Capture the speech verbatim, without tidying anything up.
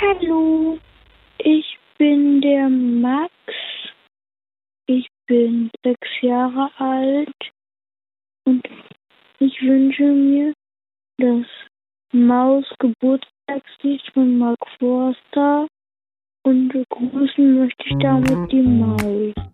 Hallo, ich bin der Max. Ich bin sechs Jahre alt und ich wünsche mir das Maus-Geburtstagslied von Mark Forster und begrüßen möchte ich damit die Maus.